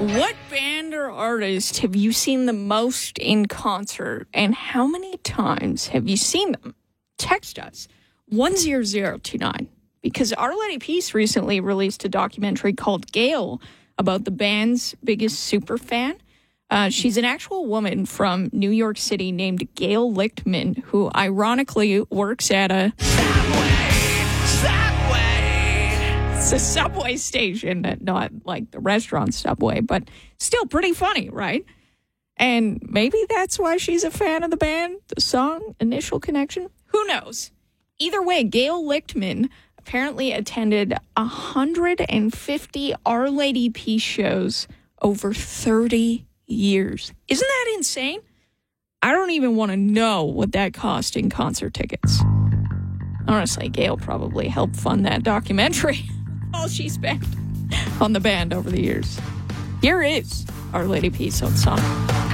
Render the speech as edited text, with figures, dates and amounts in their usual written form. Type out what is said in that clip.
What band or artist have you seen the most in concert, and how many times have you seen them? Text us 10029, because Our Lady Peace recently released a documentary called Gail about the band's biggest super fan. She's an actual woman from New York City named Gail Lichtman, who ironically works at a It's a subway station, not like the restaurant Subway, but still pretty funny, right? And maybe that's why she's a fan of the band, the song, Initial Connection. Who knows? Either way, Gail Lichtman apparently attended 150 Our Lady Peace shows over 30 years. Isn't that insane? I don't even want to know what that cost in concert tickets. Honestly, Gail probably helped fund that documentary. All she spent on the band over the years. Here is Our Lady Peace on song.